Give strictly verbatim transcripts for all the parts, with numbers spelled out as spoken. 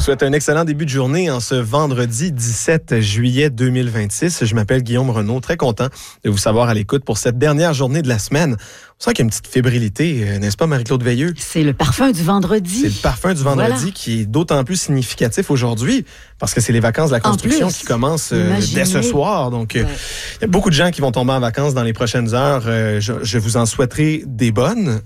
souhaite un excellent début de journée en ce vendredi dix-sept juillet deux mille vingt-six. Je m'appelle Guillaume Renaud, très content de vous savoir à l'écoute pour cette dernière journée de la semaine. On sent qu'il y a une petite fébrilité, n'est-ce pas, Marie-Claude Veilleux? C'est le parfum du vendredi. C'est le parfum du vendredi voilà. qui est d'autant plus significatif aujourd'hui parce que c'est les vacances de la construction qui commencent euh, dès ce soir. Donc, il ouais. euh, y a beaucoup de gens qui vont tomber en vacances dans les prochaines heures. Euh, je, je vous en souhaiterai des bonnes.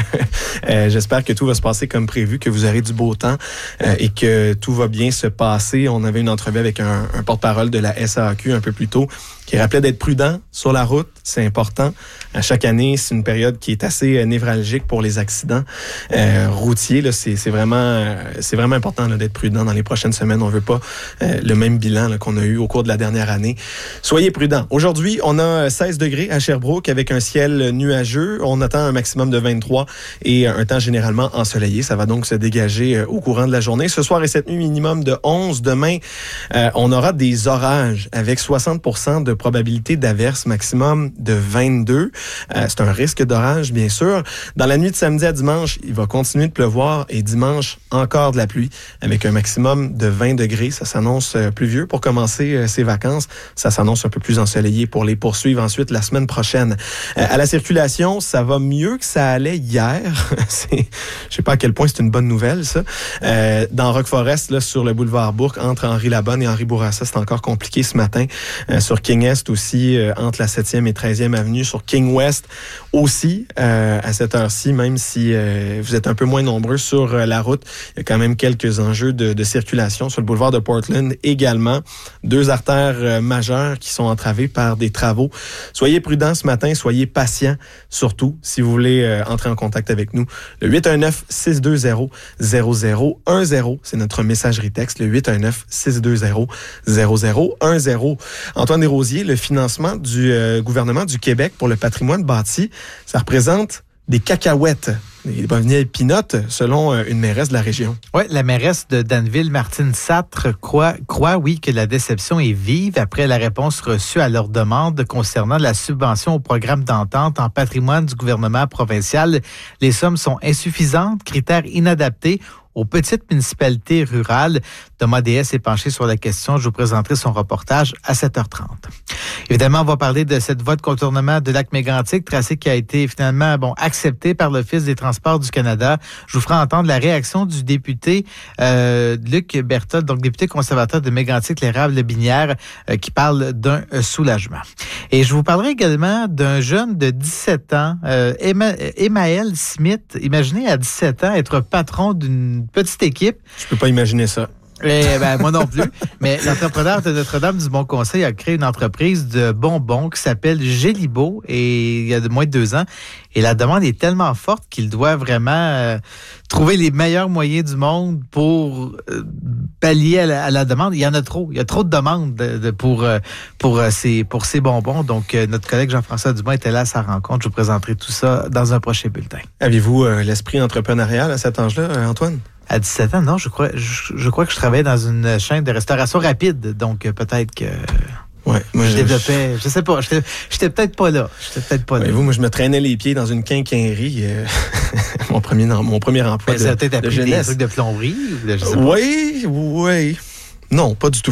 euh, j'espère que tout va se passer comme prévu, que vous aurez du beau temps euh, et que tout va bien se passer. On avait une entrevue avec un, un porte-parole de la S A A Q un peu plus tôt qui rappelait d'être prudent sur la route. C'est important. À chaque année, c'est une période qui est assez névralgique pour les accidents euh, routiers. Là, c'est, c'est, vraiment, euh, c'est vraiment important là, d'être prudent dans les prochaines semaines. On veut pas euh, le même bilan là, qu'on a eu au cours de la dernière année. Soyez prudents. Aujourd'hui, on a seize degrés à Sherbrooke avec un ciel nuageux. On attend un maximum de vingt-trois et un temps généralement ensoleillé. Ça va donc se dégager euh, au courant de la journée. Ce soir et cette nuit, minimum de onze. Demain, euh, on aura des orages avec soixante pour cent de probabilité d'averse, maximum de vingt-deux. Euh, c'est un risque d'orage, bien sûr. Dans la nuit de samedi à dimanche, il va continuer de pleuvoir et dimanche, encore de la pluie avec un maximum de vingt degrés. Ça s'annonce euh, pluvieux pour commencer euh, ces vacances. Ça s'annonce un peu plus ensoleillé pour les poursuivre ensuite la semaine prochaine. Euh, à la circulation, ça va mieux que ça allait hier. c'est, je sais pas à quel point c'est une bonne nouvelle, ça. Euh, dans Rock Forest, là, sur le boulevard Bourque, entre Henri Labonne et Henri Bourassa, c'est encore compliqué ce matin. Euh, sur King Est aussi, euh, entre la septième et treizième avenue, sur King West aussi, euh, à cette heure-ci, même si euh, vous êtes un peu moins nombreux sur euh, la route, il y a quand même quelques enjeux de, de circulation sur le boulevard de Portland également. Deux artères euh, majeures qui sont entravées par des travaux. Soyez prudents ce matin, soyez patients, surtout si vous voulez euh, entrer en contact avec nous. Le huit un neuf, six deux zéro, zéro zéro un zéro, c'est notre messagerie texte, le huit un neuf, six deux zéro, zéro zéro un zéro. Antoine Desrosiers, le financement du euh, gouvernement du Québec pour le patrimoine bâti, ça représente des cacahuètes, des bonnes pinottes, selon euh, une mairesse de la région. Oui, la mairesse de Danville, Martine Satre, croit, croit, oui, que la déception est vive après la réponse reçue à leur demande concernant la subvention au programme d'entente en patrimoine du gouvernement provincial. Les sommes sont insuffisantes, critères inadaptés aux petites municipalités rurales. Thomas D S est penché sur la question. Je vous présenterai son reportage à sept heures trente. Évidemment, on va parler de cette voie de contournement de Lac-Mégantic, tracé qui a été finalement bon accepté par l'Office des transports du Canada. Je vous ferai entendre la réaction du député euh, Luc Berthold, donc député conservateur de Mégantic-l'Érable-Binière, euh, qui parle d'un euh, soulagement. Et je vous parlerai également d'un jeune de dix-sept ans, euh, Emma, Emmaël Smith. Imaginez à dix-sept ans être patron d'une petite équipe. Je peux pas imaginer ça. Eh ben, moi non plus. Mais l'entrepreneur de Notre-Dame du Bon Conseil a créé une entreprise de bonbons qui s'appelle Gélibo et il y a de moins de deux ans. Et la demande est tellement forte qu'il doit vraiment euh, trouver les meilleurs moyens du monde pour euh, pallier à la, à la demande. Il y en a trop. Il y a trop de demandes de, de, pour, euh, pour, euh, ces, pour ces bonbons. Donc, euh, notre collègue Jean-François Dumas était là à sa rencontre. Je vous présenterai tout ça dans un prochain bulletin. Avez-vous euh, l'esprit entrepreneurial à cet âge-là, euh, Antoine? À dix-sept ans, non, je crois, je, je crois que je travaillais dans une chaîne de restauration rapide, donc euh, peut-être que ouais, moi, je développais, je, je sais pas, j'étais, j'étais peut-être pas là, j'étais peut-être pas ouais, là. Vous, moi, je me traînais les pieds dans une quincaillerie, euh, mon premier, mon premier emploi de, ça a peut-être appris de jeunesse. Des trucs de plomberie ou de, je sais pas. Oui, oui. Non, pas du tout.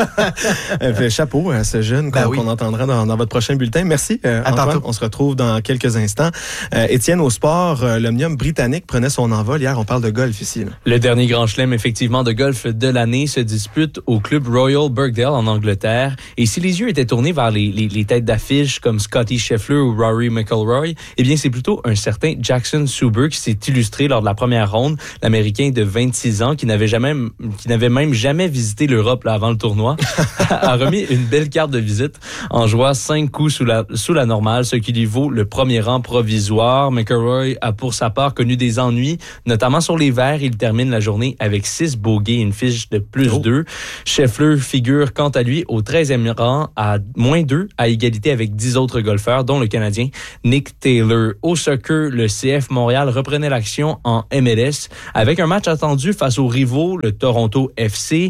euh, chapeau à ce jeune qu'on, ben oui. qu'on entendra dans, dans votre prochain bulletin. Merci, euh, Antoine. Tantôt. On se retrouve dans quelques instants. Euh, Étienne, au sport, euh, l'Omnium britannique prenait son envol. Hier, on parle de golf ici. Là. Le dernier grand chelem, effectivement, de golf de l'année se dispute au club Royal Birkdale en Angleterre. Et si les yeux étaient tournés vers les, les, les têtes d'affiche comme Scotty Scheffler ou Rory McIlroy, eh bien, c'est plutôt un certain Jackson Suber qui s'est illustré lors de la première ronde. L'Américain de vingt-six ans qui n'avait jamais, qui n'avait même jamais visité l'Europe là, avant le tournoi, a remis une belle carte de visite en jouant cinq coups sous la, sous la normale, ce qui lui vaut le premier rang provisoire. McIlroy a pour sa part connu des ennuis, notamment sur les verts. Il termine la journée avec six bogeys et une fiche de plus oh. deux. Scheffler figure quant à lui au treizième rang à moins deux, à égalité avec dix autres golfeurs, dont le Canadien Nick Taylor. Au soccer, le C F Montréal reprenait l'action en M L S avec un match attendu face aux rivaux, le Toronto F C. Euh,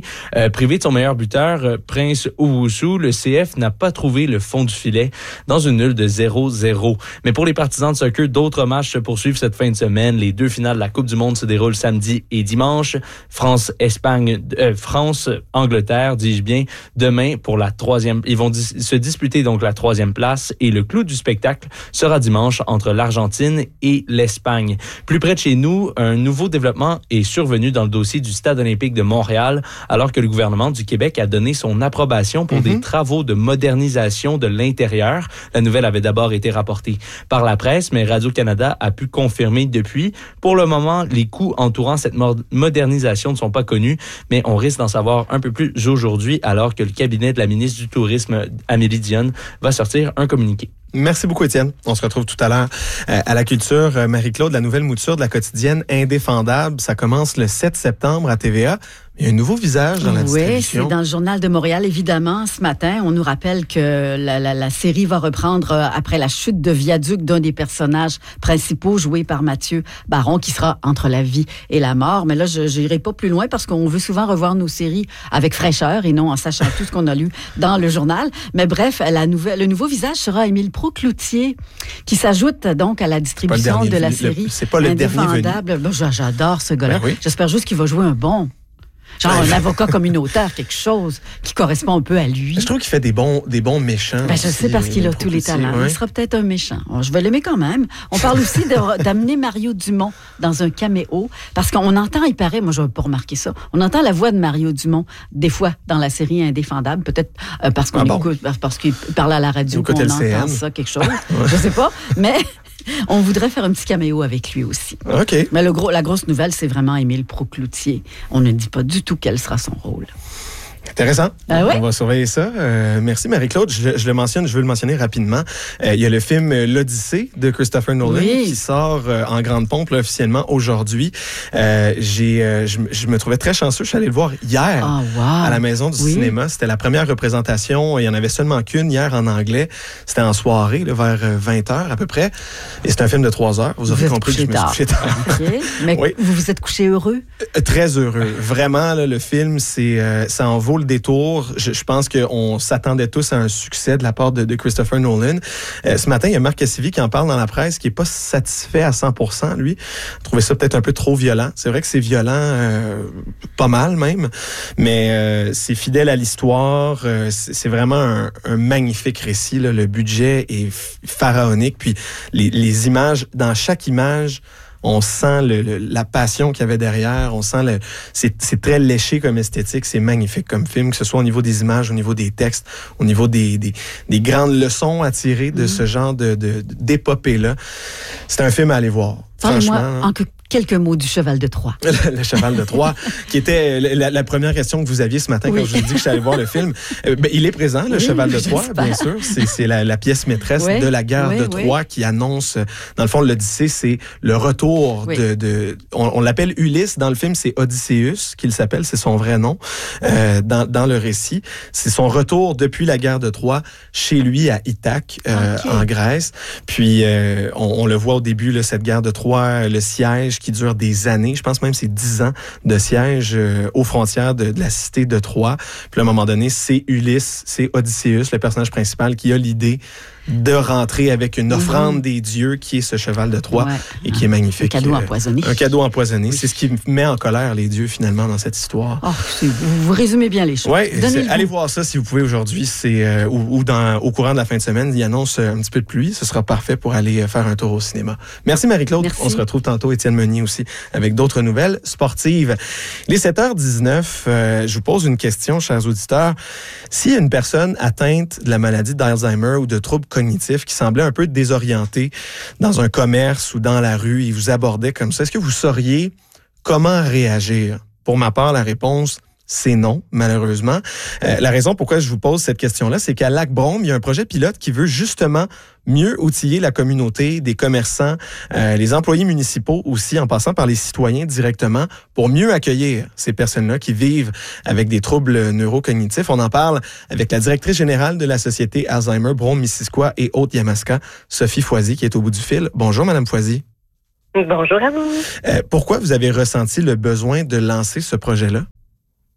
Euh, privé de son meilleur buteur, euh, Prince Owusu, le C F n'a pas trouvé le fond du filet dans une nulle de zéro zéro. Mais pour les partisans de soccer, d'autres matchs se poursuivent cette fin de semaine. Les deux finales de la Coupe du Monde se déroulent samedi et dimanche. France-Espagne, euh, France-Angleterre, dis-je bien, demain pour la troisième. Ils vont dis- se disputer donc la troisième place et le clou du spectacle sera dimanche entre l'Argentine et l'Espagne. Plus près de chez nous, un nouveau développement est survenu dans le dossier du Stade olympique de Montréal, alors que le gouvernement du Québec a donné son approbation pour mm-hmm. des travaux de modernisation de l'intérieur. La nouvelle avait d'abord été rapportée par la presse, mais Radio-Canada a pu confirmer depuis. Pour le moment, les coûts entourant cette modernisation ne sont pas connus, mais on risque d'en savoir un peu plus aujourd'hui, alors que le cabinet de la ministre du Tourisme, Amélie Dionne, va sortir un communiqué. Merci beaucoup, Étienne. On se retrouve tout à l'heure euh, à la culture. Euh, Marie-Claude, la nouvelle mouture de la quotidienne Indéfendable, ça commence le sept septembre à T V A. Il y a un nouveau visage dans la distribution. Oui, c'est dans le Journal de Montréal, évidemment. Ce matin, on nous rappelle que la, la, la série va reprendre après la chute de viaduc d'un des personnages principaux, joué par Mathieu Baron, qui sera entre la vie et la mort. Mais là, je n'irai pas plus loin parce qu'on veut souvent revoir nos séries avec fraîcheur et non en sachant tout ce qu'on a lu dans le journal. Mais bref, la nouvelle, le nouveau visage sera Émile Proulx-Cloutier, qui s'ajoute donc à la distribution de la série. Le, c'est pas le Indéfendable. Ben, j'adore ce gars-là. Ben oui. J'espère juste qu'il va jouer un bon. Genre un avocat communautaire, quelque chose qui correspond un peu à lui. Je trouve qu'il fait des bons, des bons méchants. Ben, je sais parce qu'il a tous les talents. Ouais. Il sera peut-être un méchant. Alors, je vais l'aimer quand même. On parle aussi de, d'amener Mario Dumont dans un caméo parce qu'on entend, il paraît, moi je n'avais pas remarqué ça, on entend la voix de Mario Dumont des fois dans la série Indéfendable, peut-être euh, parce qu'on ah écoute, bon? parce qu'il parle à la radio, qu'on entend ça, quelque chose. Ouais. Je sais pas, mais... On voudrait faire un petit caméo avec lui aussi. OK. Mais le gros, la grosse nouvelle, c'est vraiment Émile Proulx-Cloutier. On ne dit pas du tout quel sera son rôle. Intéressant. Ah ouais? On va surveiller ça. Euh, merci Marie-Claude. Je, je le mentionne, je veux le mentionner rapidement. Euh, il y a le film L'Odyssée de Christopher Nolan oui. qui sort euh, en grande pompe là, officiellement aujourd'hui. Euh, j'ai, euh, je, je me trouvais très chanceux. Je suis allé le voir hier oh, wow. à la Maison du oui. cinéma. C'était la première représentation. Il y en avait seulement qu'une hier en anglais. C'était en soirée, là, vers vingt heures à peu près. Et c'est un film de trois heures. Vous, vous aurez compris que je me suis couché tard. Okay. Mais oui. vous vous êtes couché heureux? Euh, très heureux. Vraiment, là, le film, c'est, euh, ça en vaut le détour. Je, je pense qu'on s'attendait tous à un succès de la part de, de Christopher Nolan. Euh, ce matin, il y a Marc Cassivi qui en parle dans la presse, qui est pas satisfait à cent pour cent, lui. Il trouvait ça peut-être un peu trop violent. C'est vrai que c'est violent, euh, pas mal même, mais euh, c'est fidèle à l'histoire. Euh, c'est, c'est vraiment un, un magnifique récit, là. Le budget est pharaonique, puis les, les images, dans chaque image, on sent le, le, la passion qu'il y avait derrière. On sent le, c'est, c'est très léché comme esthétique. C'est magnifique comme film, que ce soit au niveau des images, au niveau des textes, au niveau des, des, des grandes leçons à tirer de mmh. ce genre de, de, d'épopée-là. C'est un film à aller voir. Parle-moi en quelques mots du cheval de Troie. le, le cheval de Troie, qui était la, la première question que vous aviez ce matin oui. quand je vous ai dit que je suis allé voir le film. Euh, ben, il est présent, le oui, cheval de Troie, bien sûr. C'est, c'est la, la pièce maîtresse oui, de la guerre oui, de Troie oui. qui annonce, dans le fond, l'Odyssée, c'est le retour oui. de... de on, on l'appelle Ulysse. Dans le film, c'est Odysseus qu'il s'appelle, c'est son vrai nom euh, dans, dans le récit. C'est son retour depuis la guerre de Troie chez lui à Ithaque, euh, okay. en Grèce. Puis, euh, on, on le voit au début, là, cette guerre de Troie, le siège qui dure des années. Je pense même que c'est dix ans de siège euh, aux frontières de, de la cité de Troie. Puis à un moment donné, c'est Ulysse, c'est Odysseus, le personnage principal, qui a l'idée de rentrer avec une offrande mmh. des dieux qui est ce cheval de Troie ouais. et qui est magnifique. Un cadeau empoisonné. Un cadeau empoisonné. Oui. C'est ce qui met en colère les dieux finalement dans cette histoire. Oh, c'est, vous, vous résumez bien les choses. Ouais, allez voir ça si vous pouvez aujourd'hui. C'est euh, ou, ou dans au courant de la fin de semaine, il annonce un petit peu de pluie. Ce sera parfait pour aller faire un tour au cinéma. Merci Marie-Claude. Merci. On se retrouve tantôt, Étienne Meunier aussi, avec d'autres nouvelles sportives. Il est sept heures dix-neuf. Euh, je vous pose une question, chers auditeurs. S'il y a une personne atteinte de la maladie d'Alzheimer ou de troubles cognitifs qui semblait un peu désorienté dans un commerce ou dans la rue, il vous abordait comme ça, est-ce que vous sauriez comment réagir? Pour ma part, la réponse, c'est non, malheureusement. Euh, la raison pourquoi je vous pose cette question-là, c'est qu'à Lac-Brome, il y a un projet pilote qui veut justement mieux outiller la communauté, des commerçants, euh, les employés municipaux aussi, en passant par les citoyens directement, pour mieux accueillir ces personnes-là qui vivent avec des troubles neurocognitifs. On en parle avec la directrice générale de la Société Alzheimer Brome-Missisquoi et Haute-Yamaska, Sophie Foisy, qui est au bout du fil. Bonjour, Madame Foisy. Bonjour à vous. Euh, pourquoi vous avez ressenti le besoin de lancer ce projet-là?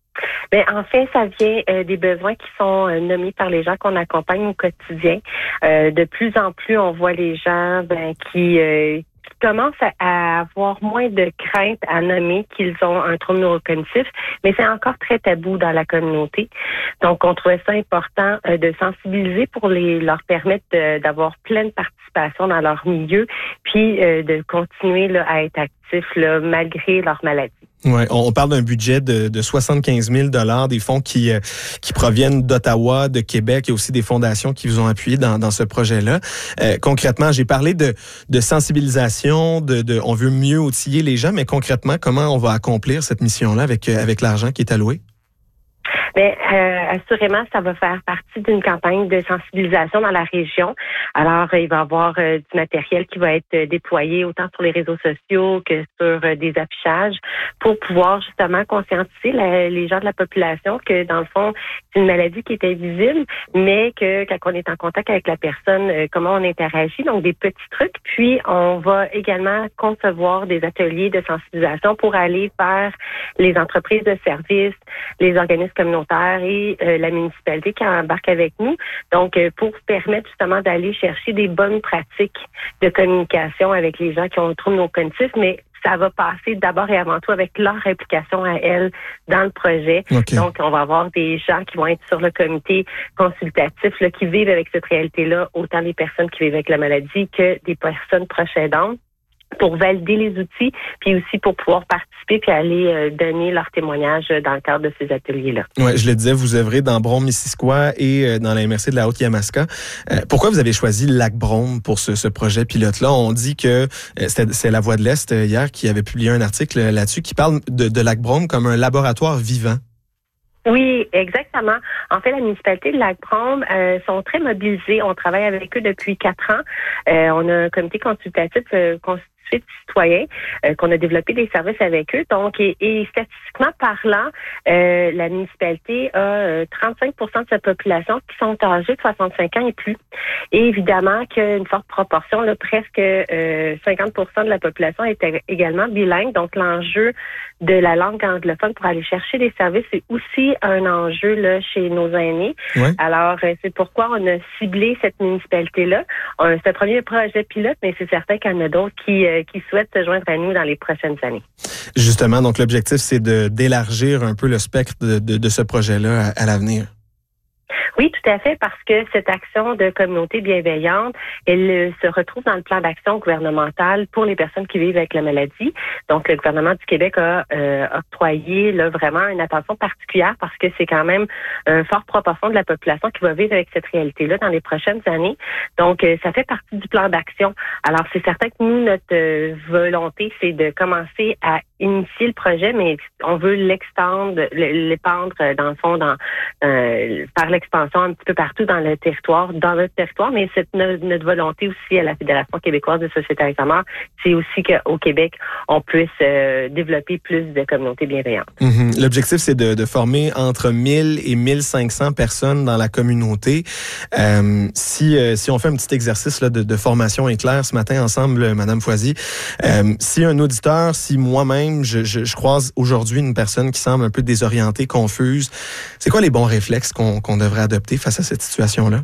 Bien, en fait, ça vient euh, des besoins qui sont euh, nommés par les gens qu'on accompagne au quotidien. Euh, de plus en plus, on voit les gens ben, qui... Euh, commencent à avoir moins de crainte à nommer qu'ils ont un trouble neurocognitif, mais c'est encore très tabou dans la communauté. Donc, on trouvait ça important euh, de sensibiliser pour les leur permettre de, d'avoir pleine participation dans leur milieu, puis euh, de continuer là, à être actifs là, malgré leur maladie. Ouais, on parle d'un budget de, de soixante-quinze mille dollars, des fonds qui euh, qui proviennent d'Ottawa, de Québec. Il y a aussi des fondations qui vous ont appuyé dans, dans ce projet-là. Euh, concrètement, j'ai parlé de, de sensibilisation, de, de on veut mieux outiller les gens, mais concrètement, comment on va accomplir cette mission-là avec avec l'argent qui est alloué? Bien, euh, assurément, ça va faire partie d'une campagne de sensibilisation dans la région. Alors, il va y avoir euh, du matériel qui va être déployé autant sur les réseaux sociaux que sur euh, des affichages pour pouvoir justement conscientiser la, les gens de la population que, dans le fond, c'est une maladie qui est invisible, mais que quand on est en contact avec la personne, euh, comment on interagit, donc des petits trucs. Puis, on va également concevoir des ateliers de sensibilisation pour aller vers les entreprises de services, les organismes communautaires et euh, la municipalité qui embarque avec nous. Donc, euh, pour permettre justement d'aller chercher des bonnes pratiques de communication avec les gens qui ont un trouble neurocognitif, mais ça va passer d'abord et avant tout avec leur implication à elles dans le projet. Okay. Donc, on va avoir des gens qui vont être sur le comité consultatif là, qui vivent avec cette réalité-là, autant des personnes qui vivent avec la maladie que des personnes proches aidantes, pour valider les outils, puis aussi pour pouvoir participer puis aller euh, donner leur témoignage dans le cadre de ces ateliers-là. Ouais, je le disais, vous œuvrez dans Brome-Missisquoi et euh, dans la M R C de la Haute-Yamaska. Euh, pourquoi vous avez choisi Lac-Brome pour ce, ce projet pilote-là? On dit que euh, c'était, c'est La Voix de l'Est euh, hier qui avait publié un article là-dessus qui parle de, de Lac-Brome comme un laboratoire vivant. Oui, exactement. En fait, la municipalité de Lac-Brome euh, sont très mobilisés. On travaille avec eux depuis quatre ans. Euh, on a un comité consultatif euh, constitué de citoyens euh, qu'on a développé des services avec eux. Donc, et, et statistiquement parlant, euh, la municipalité a euh, trente-cinq pour cent de sa population qui sont âgés de soixante-cinq ans et plus. Et évidemment qu'une forte proportion, là, presque euh, cinquante pour cent de la population est également bilingue. Donc, l'enjeu de la langue anglophone pour aller chercher des services, c'est aussi un enjeu là chez nos aînés. Ouais. Alors, euh, c'est pourquoi on a ciblé cette municipalité-là. On, c'est un premier projet pilote, mais c'est certain qu'il y en a d'autres qui, euh, qui souhaitent se joindre à nous dans les prochaines années. Justement, donc l'objectif, c'est de d'élargir un peu le spectre de, de, de ce projet-là à, à l'avenir. Oui, tout à fait, parce que cette action de communauté bienveillante, elle se retrouve dans le plan d'action gouvernemental pour les personnes qui vivent avec la maladie. Donc, le gouvernement du Québec a euh, octroyé là, vraiment une attention particulière parce que c'est quand même une forte proportion de la population qui va vivre avec cette réalité-là dans les prochaines années. Donc, euh, ça fait partie du plan d'action. Alors, c'est certain que nous, notre euh, volonté, c'est de commencer à initier le projet, mais on veut l'extendre, l'épandre dans le fond, dans euh, par l'expansion un petit peu partout dans le territoire, dans notre territoire, mais c'est notre, notre volonté aussi à la Fédération québécoise des sociétés Alzheimer, c'est aussi qu'au Québec, on puisse euh, développer plus de communautés bienveillantes. Mm-hmm. L'objectif, c'est de, de former entre mille et mille cinq cents personnes dans la communauté. Euh, si euh, si on fait un petit exercice là, de, de formation éclair ce matin ensemble, Madame Foisy, euh, si un auditeur, si moi-même, je, je, je croise aujourd'hui une personne qui semble un peu désorientée, confuse, c'est quoi les bons réflexes qu'on, qu'on devrait adopter face à cette situation-là?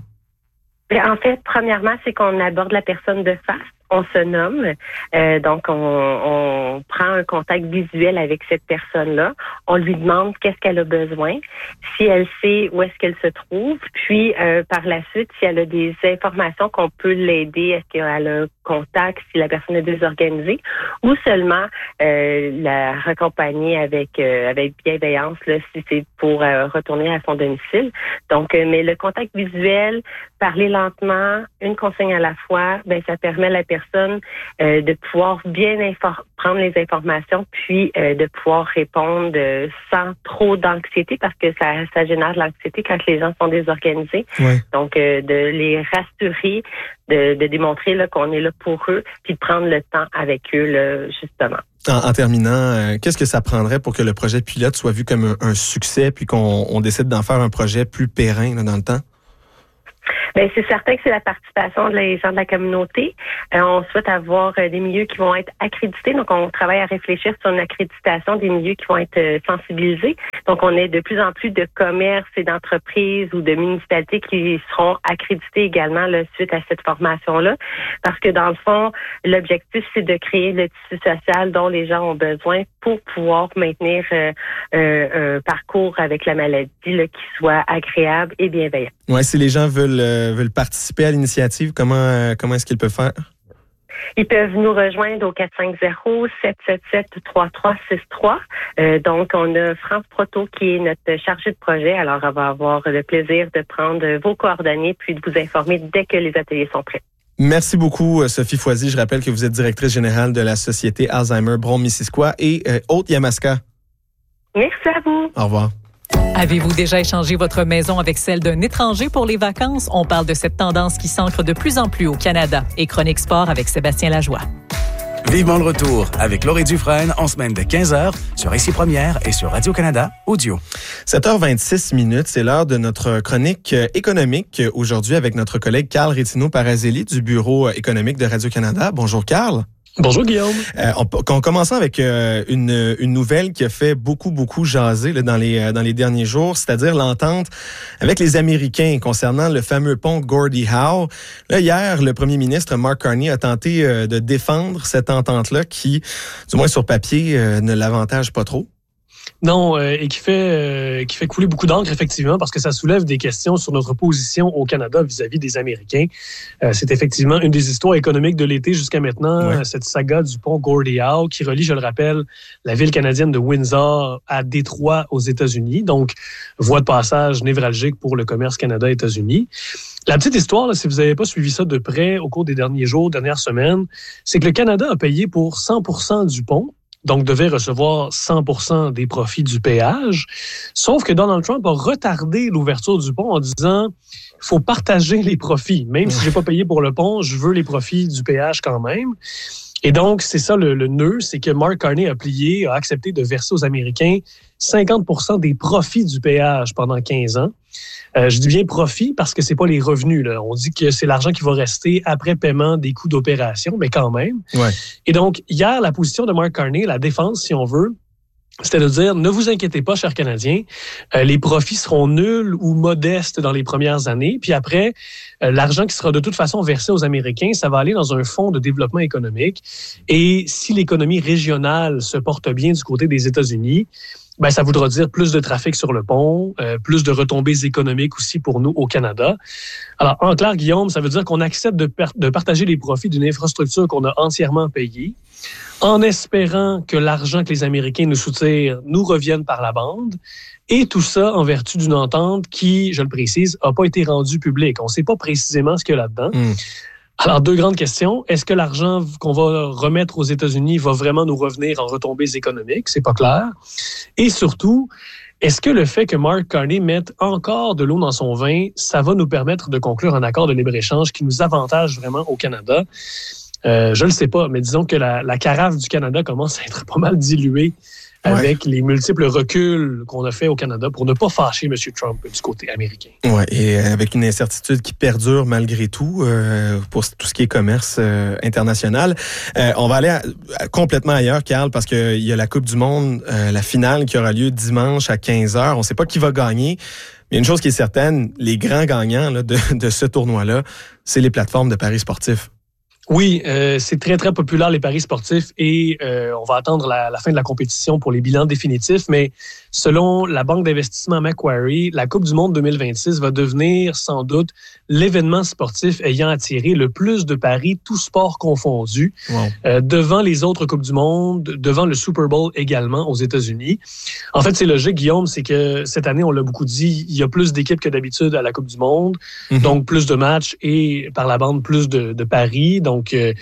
En fait, premièrement, c'est qu'on aborde la personne de face. On se nomme, euh, donc on, on prend un contact visuel avec cette personne-là. On lui demande qu'est-ce qu'elle a besoin, si elle sait où est-ce qu'elle se trouve, puis euh, par la suite, si elle a des informations qu'on peut l'aider, est-ce qu'elle a un contact, si la personne est désorganisée, ou seulement euh, la raccompagner avec euh, avec bienveillance là, si c'est pour euh, retourner à son domicile. Donc, euh, mais le contact visuel, parler lentement, une consigne à la fois, ben ça permet à la personne Euh, de pouvoir bien infor- prendre les informations, puis euh, de pouvoir répondre euh, sans trop d'anxiété, parce que ça, ça génère de l'anxiété quand les gens sont désorganisés. Ouais. Donc, euh, de les rassurer, de, de démontrer là, qu'on est là pour eux, puis de prendre le temps avec eux, là, justement. En, en terminant, euh, qu'est-ce que ça prendrait pour que le projet pilote soit vu comme un, un succès, puis qu'on on décide d'en faire un projet plus périn là, dans le temps? Bien, c'est certain que c'est la participation des gens de la communauté. Euh, on souhaite avoir euh, des milieux qui vont être accrédités. Donc, on travaille à réfléchir sur une accréditation des milieux qui vont être euh, sensibilisés. Donc, on est de plus en plus de commerces et d'entreprises ou de municipalités qui seront accrédités également là, suite à cette formation-là. Parce que, dans le fond, l'objectif, c'est de créer le tissu social dont les gens ont besoin pour pouvoir maintenir euh, euh, un parcours avec la maladie là, qui soit agréable et bienveillant. Ouais, si les gens veulent, euh, veulent participer à l'initiative, comment, euh, comment est-ce qu'ils peuvent faire? Ils peuvent nous rejoindre au quatre cinq zéro, sept sept sept, trois trois six trois. Euh, donc, on a France Proto qui est notre chargée de projet. Alors, elle va avoir le plaisir de prendre vos coordonnées puis de vous informer dès que les ateliers sont prêts. Merci beaucoup, Sophie Foisy. Je rappelle que vous êtes directrice générale de la Société Alzheimer Brome-Missisquoi et euh, Haute-Yamaska. Merci à vous. Au revoir. Avez-vous déjà échangé votre maison avec celle d'un étranger pour les vacances? On parle de cette tendance qui s'ancre de plus en plus au Canada. Et Chronique Sport avec Sébastien Lajoie. Vivement le retour avec Laurie Dufresne en semaine de quinze heures sur Ici Première et sur Radio-Canada Audio. sept heures vingt-six minutes, c'est l'heure de notre chronique économique aujourd'hui avec notre collègue Carl Rétino-Parazelli du Bureau économique de Radio-Canada. Bonjour Carl. Bonjour Guillaume. Euh, en, en commençant avec euh, une, une nouvelle qui a fait beaucoup, beaucoup jaser là, dans, les, dans les derniers jours, c'est-à-dire l'entente avec les Américains concernant le fameux pont Gordie Howe. Là, hier, le premier ministre Mark Carney a tenté euh, de défendre cette entente-là qui, du moins sur papier, euh, ne l'avantage pas trop. Non, euh, et qui fait euh, qui fait couler beaucoup d'encre, effectivement, parce que ça soulève des questions sur notre position au Canada vis-à-vis des Américains. Euh, c'est effectivement une des histoires économiques de l'été jusqu'à maintenant, ouais. Cette saga du pont Gordie Howe, qui relie, je le rappelle, la ville canadienne de Windsor à Détroit aux États-Unis. Donc, voie de passage névralgique pour le commerce Canada-États-Unis. La petite histoire, là, si vous n'avez pas suivi ça de près au cours des derniers jours, dernières semaines, c'est que le Canada a payé pour cent pour cent du pont. Donc, devait recevoir cent pour cent des profits du péage. Sauf que Donald Trump a retardé l'ouverture du pont en disant « il faut partager les profits. Même si j'ai pas payé pour le pont, je veux les profits du péage quand même. » Et donc, c'est ça le, le nœud, c'est que Mark Carney a plié, a accepté de verser aux Américains cinquante pour cent des profits du péage pendant quinze ans. Euh, je dis bien profit parce que c'est pas les revenus, là. On dit que c'est l'argent qui va rester après paiement des coûts d'opération, mais quand même. Ouais. Et donc, hier, la position de Mark Carney, la défense, si on veut, c'était de dire, ne vous inquiétez pas, chers Canadiens, euh, les profits seront nuls ou modestes dans les premières années. Puis après, euh, l'argent qui sera de toute façon versé aux Américains, ça va aller dans un fonds de développement économique. Et si l'économie régionale se porte bien du côté des États-Unis, ben, ça voudra dire plus de trafic sur le pont, euh, plus de retombées économiques aussi pour nous au Canada. Alors, en clair, Guillaume, ça veut dire qu'on accepte de, per- de partager les profits d'une infrastructure qu'on a entièrement payée, en espérant que l'argent que les Américains nous soutirent nous revienne par la bande, et tout ça en vertu d'une entente qui, je le précise, n'a pas été rendue publique. On ne sait pas précisément ce qu'il y a là-dedans. Mmh. Alors, deux grandes questions. Est-ce que l'argent qu'on va remettre aux États-Unis va vraiment nous revenir en retombées économiques? C'est pas clair. Et surtout, est-ce que le fait que Mark Carney mette encore de l'eau dans son vin, ça va nous permettre de conclure un accord de libre-échange qui nous avantage vraiment au Canada? Euh, je le sais pas, mais disons que la, la carafe du Canada commence à être pas mal diluée avec ouais. les multiples reculs qu'on a fait au Canada pour ne pas fâcher M. Trump du côté américain. Oui, et avec une incertitude qui perdure malgré tout euh, pour tout ce qui est commerce euh, international. Euh, on va aller à, à, complètement ailleurs, Carl, parce qu'il y a la Coupe du Monde, euh, la finale qui aura lieu dimanche à quinze heures. On ne sait pas qui va gagner, mais une chose qui est certaine, les grands gagnants là, de, de ce tournoi-là, c'est les plateformes de paris sportifs. Oui, euh, c'est très, très populaire, les paris sportifs, et euh, on va attendre la, la fin de la compétition pour les bilans définitifs, mais selon la banque d'investissement Macquarie, la Coupe du Monde deux mille vingt-six va devenir sans doute l'événement sportif ayant attiré le plus de paris, tous sports confondus, wow. euh, devant les autres Coupes du Monde, devant le Super Bowl également aux États-Unis. En fait, c'est logique, Guillaume, c'est que cette année, on l'a beaucoup dit, il y a plus d'équipes que d'habitude à la Coupe du Monde, mm-hmm. donc plus de matchs et par la bande plus de, de paris. Donc, euh,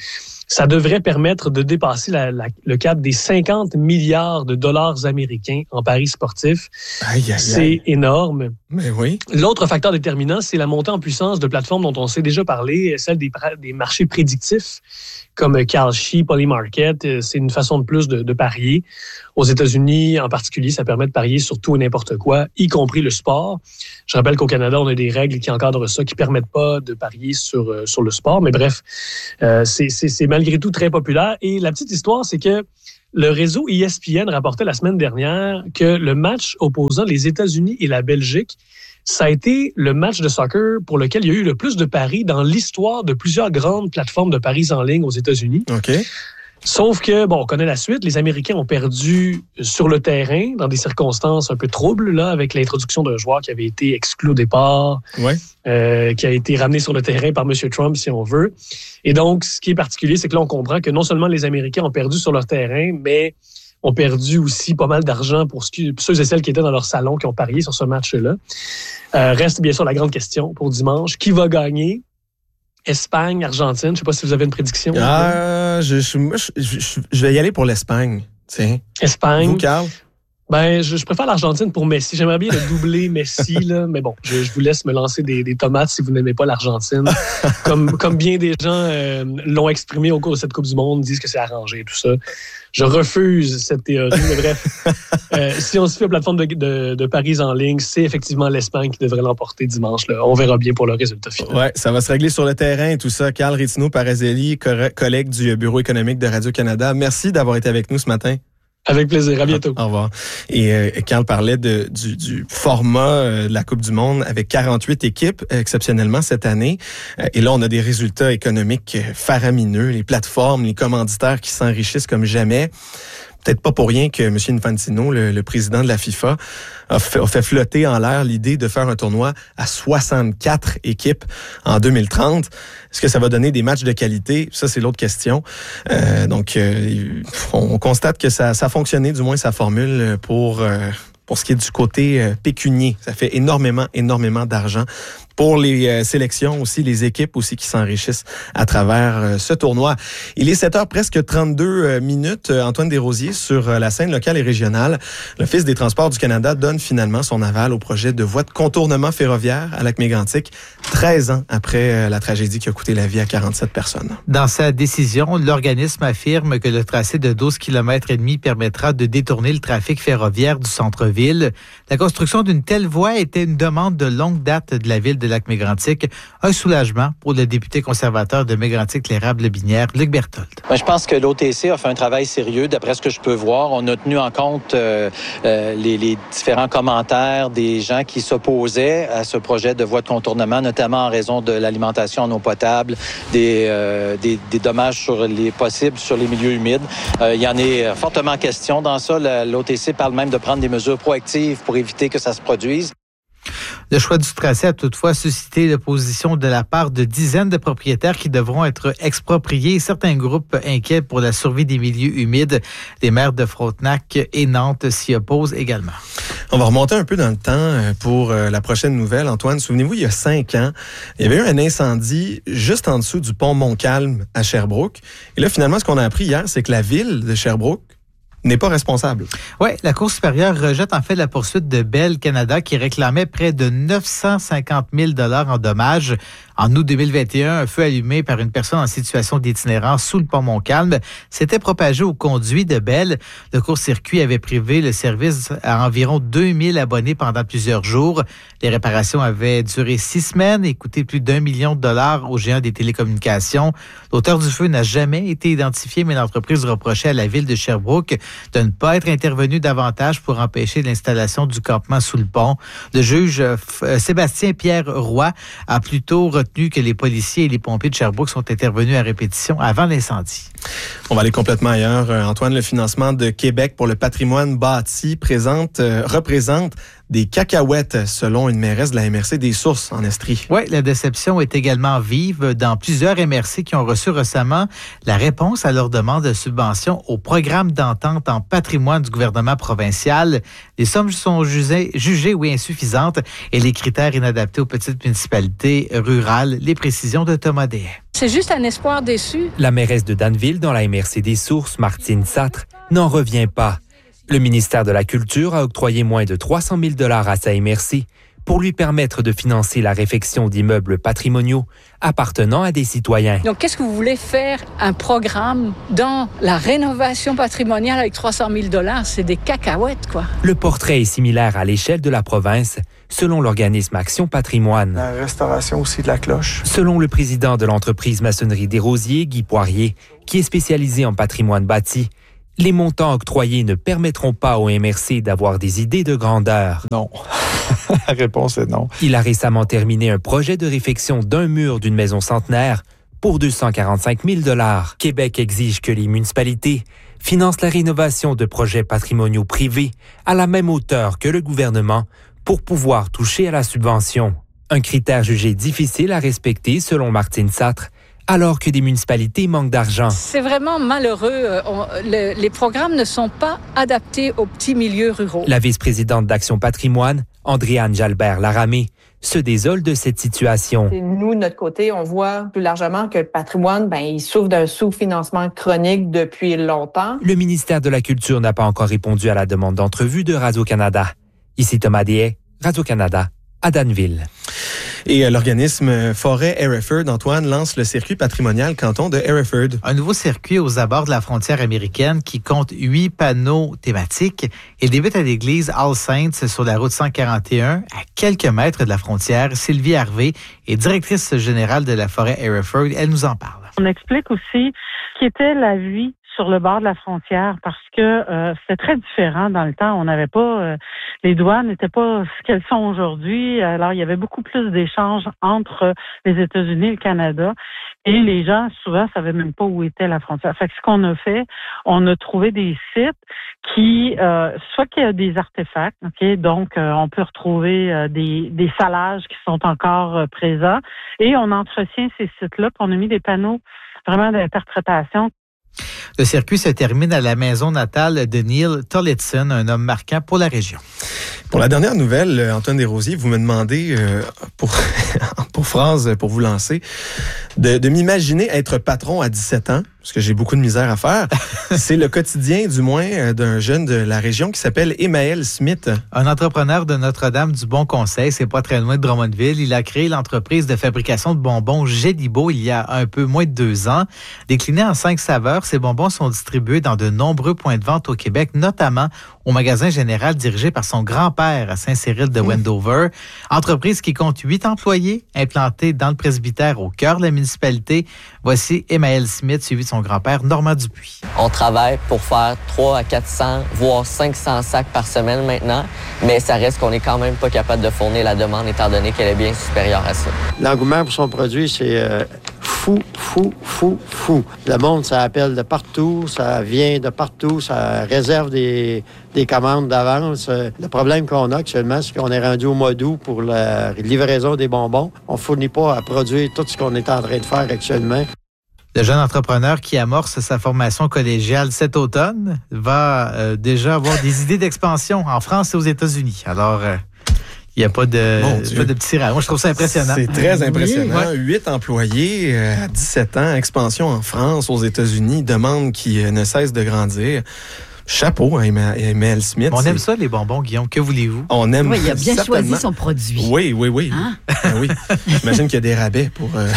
ça devrait permettre de dépasser la, la, le cap des cinquante milliards de dollars américains en paris sportifs. Aïe, aïe, c'est aïe. énorme. Mais oui. L'autre facteur déterminant, c'est la montée en puissance de plateformes dont on s'est déjà parlé, celle des, des marchés prédictifs, comme Kalshi, Polymarket. C'est une façon de plus de, de parier. Aux États-Unis, en particulier, ça permet de parier sur tout et n'importe quoi, y compris le sport. Je rappelle qu'au Canada, on a des règles qui encadrent ça, qui permettent pas de parier sur, euh, sur le sport. Mais bref, euh, c'est, c'est, c'est malgré tout très populaire. Et la petite histoire, c'est que le réseau E S P N rapportait la semaine dernière que le match opposant les États-Unis et la Belgique, ça a été le match de soccer pour lequel il y a eu le plus de paris dans l'histoire de plusieurs grandes plateformes de paris en ligne aux États-Unis. OK. Sauf que, bon, on connaît la suite. Les Américains ont perdu sur le terrain dans des circonstances un peu troubles, là, avec l'introduction d'un joueur qui avait été exclu au départ, ouais. euh, qui a été ramené sur le terrain par M. Trump, si on veut. Et donc, ce qui est particulier, c'est que là, on comprend que non seulement les Américains ont perdu sur leur terrain, mais ont perdu aussi pas mal d'argent pour ceux et celles qui étaient dans leur salon, qui ont parié sur ce match-là. Euh, reste bien sûr la grande question pour dimanche. Qui va gagner? Espagne, Argentine. Je ne sais pas si vous avez une prédiction. Ah, je, je, je, je vais y aller pour l'Espagne. Tiens. Espagne. Vous, Carl? Ben, je, je préfère l'Argentine pour Messi. J'aimerais bien le doubler Messi, là, mais bon, je, je vous laisse me lancer des, des tomates si vous n'aimez pas l'Argentine. Comme, comme bien des gens euh, l'ont exprimé au cours de cette Coupe du Monde, disent que c'est arrangé, tout ça. Je refuse cette théorie, mais bref. Euh, si on se fait la plateforme de, de, de paris en ligne, c'est effectivement l'Espagne qui devrait l'emporter dimanche. Là. On verra bien pour le résultat final. Ouais, ça va se régler sur le terrain et tout ça. Carl Rittino-Parazelli, collègue du Bureau économique de Radio-Canada. Merci d'avoir été avec nous ce matin. Avec plaisir. À bientôt. Au revoir. Et euh, Carl parlait de, du, du format euh, de la Coupe du Monde avec quarante-huit équipes exceptionnellement cette année. Euh, et là, on a des résultats économiques faramineux. Les plateformes, les commanditaires qui s'enrichissent comme jamais. Peut-être pas pour rien que M. Infantino, le, le président de la FIFA, a fait, a fait flotter en l'air l'idée de faire un tournoi à soixante-quatre équipes en deux mille trente. Est-ce que ça va donner des matchs de qualité? Ça, c'est l'autre question. Euh, donc, euh, on constate que ça, ça a fonctionné, du moins sa formule, pour, euh, pour ce qui est du côté euh, pécunier. Ça fait énormément, énormément d'argent. Pour les euh, sélections aussi, les équipes aussi qui s'enrichissent à travers euh, ce tournoi. Il est sept heures presque trente-deux euh, minutes. Antoine Desrosiers, sur euh, la scène locale et régionale, l'Office des transports du Canada donne finalement son aval au projet de voie de contournement ferroviaire à Lac-Mégantic, treize ans après euh, la tragédie qui a coûté la vie à quarante-sept personnes. Dans sa décision, l'organisme affirme que le tracé de douze kilomètres et demi permettra de détourner le trafic ferroviaire du centre-ville. La construction d'une telle voie était une demande de longue date de la ville de Lac-Mégantic. Un soulagement pour le député conservateur de Mégantic-l'Érable-Binière, Luc Berthold. Ben, je pense que l'O T C a fait un travail sérieux, d'après ce que je peux voir. On a tenu en compte euh, euh, les, les différents commentaires des gens qui s'opposaient à ce projet de voie de contournement, notamment en raison de l'alimentation en eau potable, des, euh, des, des dommages sur les possibles sur les milieux humides. Euh, il y en est fortement question dans ça. L'O T C parle même de prendre des mesures proactives pour éviter que ça se produise. Le choix du tracé a toutefois suscité l'opposition de la part de dizaines de propriétaires qui devront être expropriés. Certains groupes inquiets pour la survie des milieux humides. Les maires de Frontenac et Nantes s'y opposent également. On va remonter un peu dans le temps pour la prochaine nouvelle. Antoine, souvenez-vous, il y a cinq ans, il y avait eu un incendie juste en dessous du pont Montcalm à Sherbrooke. Et là, finalement, ce qu'on a appris hier, c'est que la ville de Sherbrooke n'est pas responsable. Oui, la Cour supérieure rejette en fait la poursuite de Bell Canada qui réclamait près de neuf cent cinquante mille dollars en dommages. En août deux mille vingt et un, un feu allumé par une personne en situation d'itinérance sous le pont Montcalm s'était propagé au conduit de Bell. Le court-circuit avait privé le service à environ deux mille abonnés pendant plusieurs jours. Les réparations avaient duré six semaines et coûté plus d'un million de dollars aux géants des télécommunications. L'auteur du feu n'a jamais été identifié, mais l'entreprise reprochait à la ville de Sherbrooke de ne pas être intervenu davantage pour empêcher l'installation du campement sous le pont. Le juge Sébastien-Pierre Roy a plutôt retenu que les policiers et les pompiers de Sherbrooke sont intervenus à répétition avant l'incendie. On va aller complètement ailleurs. Antoine, le financement de Québec pour le patrimoine bâti présente, euh, représente des cacahuètes, selon une mairesse de la M R C des Sources en Estrie. Oui, la déception est également vive dans plusieurs M R C qui ont reçu récemment la réponse à leur demande de subvention au programme d'entente importante en patrimoine du gouvernement provincial. Les sommes sont jugées, jugées oui, insuffisantes et les critères inadaptés aux petites municipalités rurales. Les précisions de Thomas Dehaye. C'est juste un espoir déçu. La mairesse de Danville, dans la M R C des Sources, Martine Satre, n'en revient pas. Le ministère de la Culture a octroyé moins de trois cent mille dollars à sa M R C pour lui permettre de financer la réfection d'immeubles patrimoniaux appartenant à des citoyens. Donc, qu'est-ce que vous voulez faire un programme dans la rénovation patrimoniale avec trois cent mille dollars? C'est des cacahuètes, quoi. Le portrait est similaire à l'échelle de la province, selon l'organisme Action Patrimoine. La restauration aussi de la cloche. Selon le président de l'entreprise Maçonnerie des Rosiers, Guy Poirier, qui est spécialisé en patrimoine bâti, les montants octroyés ne permettront pas au M R C d'avoir des idées de grandeur. Non. La réponse est non. Il a récemment terminé un projet de réfection d'un mur d'une maison centenaire pour deux cent quarante-cinq mille dollars. Québec exige que les municipalités financent la rénovation de projets patrimoniaux privés à la même hauteur que le gouvernement pour pouvoir toucher à la subvention. Un critère jugé difficile à respecter selon Martine Satre, alors que des municipalités manquent d'argent. C'est vraiment malheureux. On, le, les programmes ne sont pas adaptés aux petits milieux ruraux. La vice-présidente d'Action Patrimoine, Andréane Jalbert-Laramé, se désole de cette situation. Et nous, de notre côté, on voit plus largement que le patrimoine, ben, il souffre d'un sous-financement chronique depuis longtemps. Le ministère de la Culture n'a pas encore répondu à la demande d'entrevue de Radio-Canada. Ici Thomas Dehaye, Radio-Canada, à Danville. Et euh, l'organisme Forêt Hereford, Antoine, lance le circuit patrimonial canton de Hereford. Un nouveau circuit aux abords de la frontière américaine qui compte huit panneaux thématiques et débute à l'église All Saints sur la route cent quarante et un, à quelques mètres de la frontière. Sylvie Harvey est directrice générale de la Forêt Hereford. Elle nous en parle. On explique aussi ce qu'était la vie sur le bord de la frontière parce que euh, c'était très différent dans le temps. On n'avait pas, euh, les douanes n'étaient pas ce qu'elles sont aujourd'hui. Alors, il y avait beaucoup plus d'échanges entre les États-Unis et le Canada. Et les gens, souvent, savaient même pas où était la frontière. Fait que ce qu'on a fait, on a trouvé des sites qui, euh, soit qu'il y a des artefacts, ok, donc euh, on peut retrouver euh, des, des salages qui sont encore euh, présents. Et on entretient ces sites-là, puis on a mis des panneaux vraiment d'interprétation. Le circuit se termine à la maison natale de Neil Tolletson, un homme marquant pour la région. Pour la dernière nouvelle, Antoine Desrosiers, vous me demandez, euh, pour, pour phrase, pour vous lancer, de, de m'imaginer être patron à dix-sept ans, parce que j'ai beaucoup de misère à faire. C'est le quotidien, du moins, d'un jeune de la région qui s'appelle Emmaël Smith. Un entrepreneur de Notre-Dame du Bon Conseil, c'est pas très loin de Drummondville. Il a créé l'entreprise de fabrication de bonbons Gélibo il y a un peu moins de deux ans. Déclinés en cinq saveurs, ces bonbons sont distribués dans de nombreux points de vente au Québec, notamment au magasin général dirigé par son grand-père à Saint-Cyril de Wendover. Entreprise qui compte huit employés implantée dans le presbytère au cœur de la municipalité. Voici Emmaël Smith, suivi de son grand-père Normand Dupuis. On travaille pour faire trois à quatre cents, voire cinq cents sacs par semaine maintenant, mais ça reste qu'on n'est quand même pas capable de fournir la demande étant donné qu'elle est bien supérieure à ça. L'engouement pour son produit, c'est euh, fou, fou, fou, fou. Le monde, ça appelle de partout, ça vient de partout, ça réserve des, des commandes d'avance. Le problème qu'on a actuellement, c'est qu'on est rendu au mois d'août pour la livraison des bonbons. On ne fournit pas à produire tout ce qu'on est en train de faire actuellement. Le jeune entrepreneur qui amorce sa formation collégiale cet automne va euh, déjà avoir des idées d'expansion en France et aux États-Unis. Alors, euh, il n'y a pas de, pas de petit rang. Moi, je trouve ça impressionnant. C'est très impressionnant. Oui. Huit employés euh, à dix-sept ans, expansion en France, aux États-Unis, demande qui euh, ne cesse de grandir. Chapeau à Emmaël Smith. On aime ça, les bonbons, Guillaume. Que voulez-vous? On aime oui, il a bien certainement choisi son produit. Oui, oui, oui. Hein? Ben oui. J'imagine qu'il y a des rabais pour euh,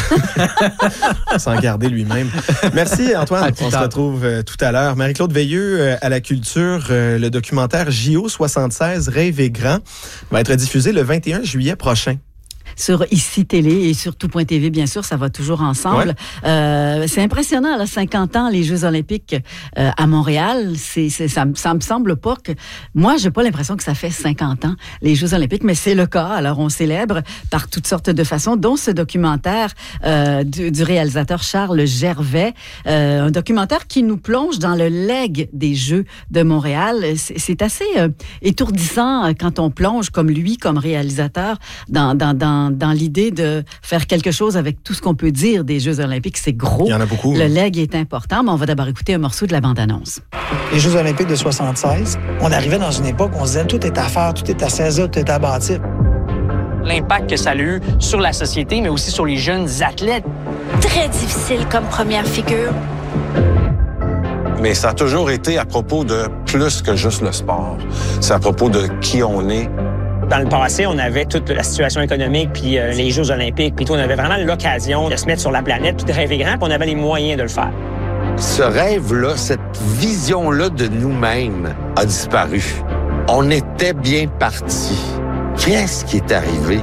s'en garder lui-même. Merci, Antoine. On se retrouve euh, tout à l'heure. Marie-Claude Veilleux, euh, à la culture, euh, le documentaire J O soixante-seize, Rêve et grand, va être diffusé le vingt et un juillet prochain. Sur Ici Télé et sur Tout.tv, bien sûr, ça va toujours ensemble. Ouais. Euh, c'est impressionnant, là, cinquante ans, les Jeux olympiques euh, à Montréal. C'est, c'est, ça, ça me semble pas que... Moi, j'ai pas l'impression que ça fait cinquante ans, les Jeux olympiques, mais c'est le cas. Alors, on célèbre par toutes sortes de façons, dont ce documentaire euh, du, du réalisateur Charles Gervais. Euh, un documentaire qui nous plonge dans le legs des Jeux de Montréal. C'est, c'est assez euh, étourdissant quand on plonge, comme lui, comme réalisateur, dans... dans, dans dans, dans l'idée de faire quelque chose avec tout ce qu'on peut dire des Jeux olympiques. C'est gros. Il y en a beaucoup. Le legs est important, mais on va d'abord écouter un morceau de la bande-annonce. Les Jeux olympiques de soixante-seize, on arrivait dans une époque où on se disait tout est à faire, tout est à saisir, tout est à bâtir. L'impact que ça a eu sur la société, mais aussi sur les jeunes athlètes. Très difficile comme première figure. Mais ça a toujours été à propos de plus que juste le sport. C'est à propos de qui on est. Dans le passé, on avait toute la situation économique, puis euh, les Jeux olympiques, puis tout, on avait vraiment l'occasion de se mettre sur la planète, puis de rêver grand, puis on avait les moyens de le faire. Ce rêve-là, cette vision-là de nous-mêmes a disparu. On était bien partis. Qu'est-ce qui est arrivé?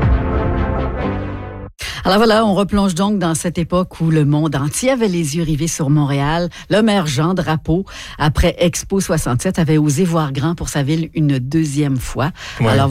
Alors voilà, on replonge donc dans cette époque où le monde entier avait les yeux rivés sur Montréal. Le maire Jean Drapeau, après Expo soixante-sept, avait osé voir grand pour sa ville une deuxième fois. Ouais. Alors